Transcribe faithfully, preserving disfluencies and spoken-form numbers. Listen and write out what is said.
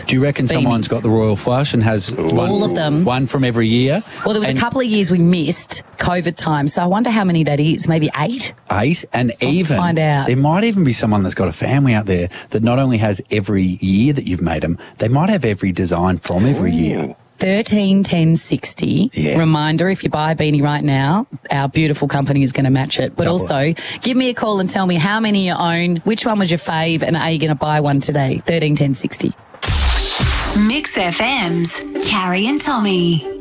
Do you reckon someone's got the Royal Flush and has one, all of them? One from every year? Well, there was and a couple of years we missed COVID time, so I wonder how many that is. Maybe eight? Eight? And I'll even, find out. there might even be someone that's got a family out there that not only has every year that you've made them, they might have every design from every year. thirteen ten sixty. Yeah. Reminder, if you buy a beanie right now, our beautiful company is going to match it. But Double also, give me a call and tell me how many you own, which one was your fave, and are you going to buy one today? thirteen ten sixty. Mix F M's Carrie and Tommy.